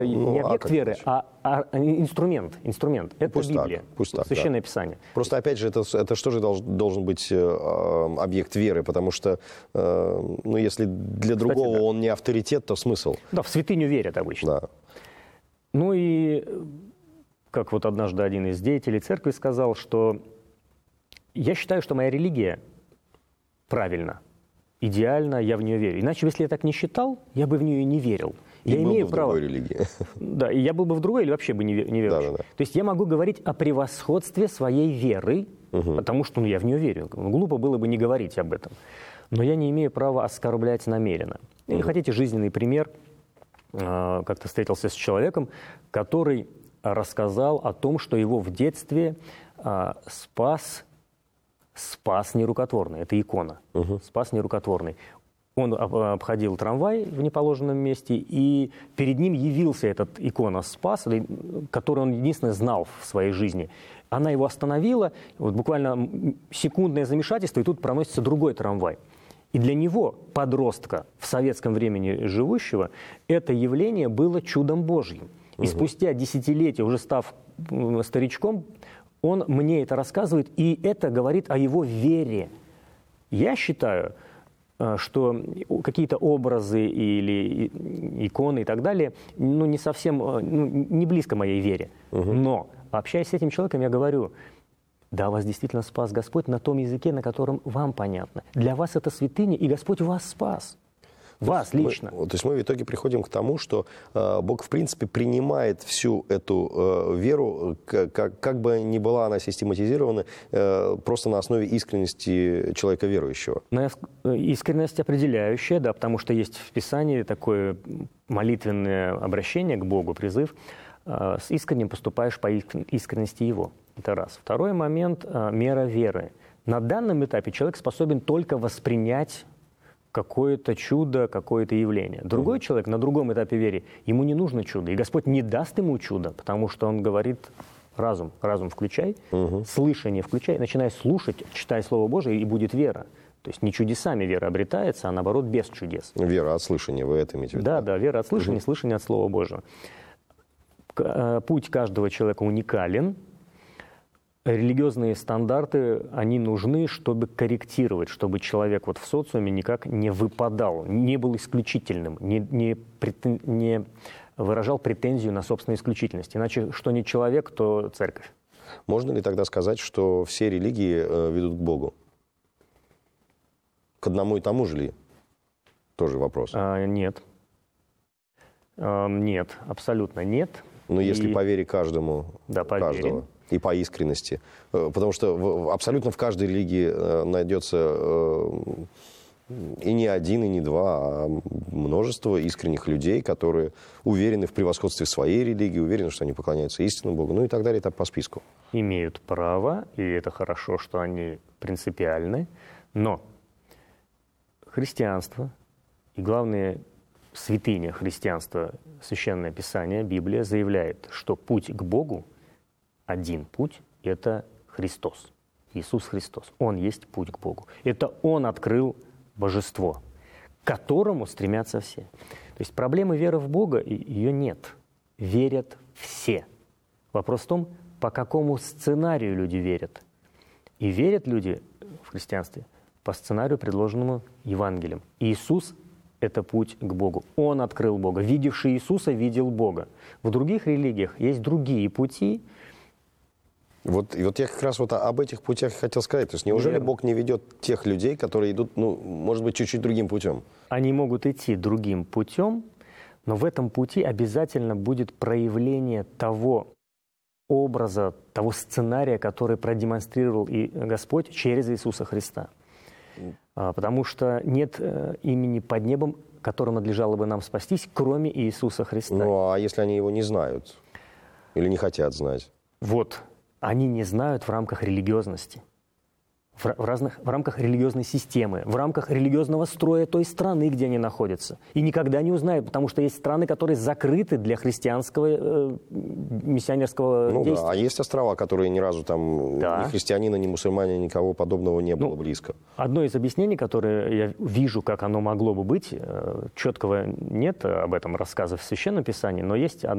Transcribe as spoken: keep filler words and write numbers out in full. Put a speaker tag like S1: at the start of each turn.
S1: Ну,
S2: не объект
S1: а
S2: веры, а, а инструмент. Инструмент. Это
S1: пусть
S2: Библия,
S1: так, пусть так,
S2: Священное
S1: да.
S2: Писание.
S1: Просто, опять же, это, это что же должен, должен быть э, объект веры? Потому что, э, ну, если для
S2: Кстати,
S1: другого
S2: да.
S1: он не авторитет, то смысл?
S2: Да, в святыню верят обычно.
S1: Да.
S2: Ну и, как вот однажды один из деятелей церкви сказал, что я считаю, что моя религия правильна, идеальна, я в нее верю. Иначе, если я так не считал, я бы в нее не верил.
S1: И
S2: Я
S1: был
S2: имею
S1: бы в
S2: право.
S1: другой религии.
S2: Да, и я был бы в другой или вообще бы не, ве- не верующий.
S1: Да, да, да.
S2: То есть я могу говорить о превосходстве своей веры,
S1: Угу.
S2: потому что ну, я в нее верю. Глупо было бы не говорить об этом. Но я не имею права оскорблять намеренно. Или
S1: Угу.
S2: хотите жизненный пример? Э, Как-то встретился с человеком, который рассказал о том, что его в детстве э, спас, спас нерукотворный. Это икона.
S1: Угу.
S2: Спас нерукотворный. Он об- обходил трамвай в неположенном месте, и перед ним явился этот икона Спас, который он единственно знал в своей жизни. Она его остановила, вот буквально секундное замешательство, и тут проносится другой трамвай. И для него, подростка, в советском времени живущего, это явление было чудом Божьим. И спустя десятилетия, уже став м, старичком, он мне это рассказывает, и это говорит о его вере. Я считаю, э, что какие-то образы или и- иконы и так далее, ну, не совсем, э, ну, не близко моей вере. Но, общаясь с этим человеком, я говорю, да, вас действительно спас Господь на том языке, на котором вам понятно. Для вас это святыня, и Господь вас спас. Вас лично.
S1: Мы, то есть мы в итоге приходим к тому, что э, Бог, в принципе, принимает всю эту э, веру, как, как, как бы ни была она систематизирована, э, просто на основе искренности человека верующего.
S2: Но искренность определяющая, да, потому что есть в Писании такое молитвенное обращение к Богу, призыв. э, С искренним поступаешь по иск- искренности Его. Это раз. Второй момент э, – мера веры. На данном этапе человек способен только воспринять какое-то чудо, какое-то явление. Другой человек на другом этапе веры, ему не нужно чудо. И Господь не даст ему чудо, потому что Он говорит: разум, разум включай,
S1: Угу.
S2: слышание включай, начинай слушать, читай Слово Божие, и будет вера. То есть не чудесами вера обретается, а наоборот без чудес.
S1: Вера от слышания, вы это имеете в виду?
S2: Да, да, вера от слышания, слышание от Слова Божьего. К- э, Путь каждого человека уникален. Религиозные стандарты, они нужны, чтобы корректировать, чтобы человек вот в социуме никак не выпадал, не был исключительным, не, не, претен- не выражал претензию на собственную исключительность. Иначе, что не человек, то церковь.
S1: Можно ли тогда сказать, что все религии э, ведут к Богу? К одному и тому же ли? Тоже вопрос.
S2: А, нет. А, нет, абсолютно нет.
S1: Но если
S2: И-
S1: по вере каждому,
S2: Да, по
S1: каждого,
S2: вере.
S1: и по искренности. Э, Потому что в- в- абсолютно в каждой религии э, найдется э, и не один, и не два, а множество искренних людей, которые уверены в превосходстве своей религии, уверены, что они поклоняются истинному Богу, ну и так далее, и так по списку.
S2: Имеют право, и это хорошо, что они принципиальны, но христианство и, главное, святыня христианства, Священное Писание, Библия, заявляет, что путь к Богу, один путь – это Христос, Иисус Христос. Он есть путь к Богу. Это Он открыл божество, к которому стремятся все. То есть проблемы веры в Бога, и- ее нет. Верят все. Вопрос в том, по какому сценарию люди верят. И верят люди в христианстве по сценарию, предложенному Евангелием. Иисус – это путь к Богу. Он открыл Бога. Видевший Иисуса видел Бога. В других религиях есть другие пути.
S1: Вот, и вот я как раз вот об этих путях хотел сказать. То есть неужели
S2: Верно.
S1: Бог не ведет тех людей, которые идут, ну, может быть, чуть-чуть другим путем?
S2: Они могут идти другим путем, но в этом пути обязательно будет проявление того образа, того сценария, который продемонстрировал и Господь через Иисуса Христа. А, Потому что нет э, имени под небом, которым надлежало бы нам спастись, кроме Иисуса Христа.
S1: Ну, а если они его не знают или не хотят знать?
S2: Вот, они не знают в рамках религиозности, в, ра- в разных, в рамках религиозной системы, в рамках религиозного строя той страны, где они находятся. И никогда не узнают, потому что есть страны, которые закрыты для христианского э, миссионерского
S1: Ну
S2: действия.
S1: да, а есть острова, которые ни разу там
S2: Да.
S1: ни христианина, ни мусульманина, никого подобного не было
S2: Ну,
S1: близко.
S2: Одно из объяснений, которое я вижу, как оно могло бы быть, э, четкого нет об этом рассказа в Священном Писании, но есть одно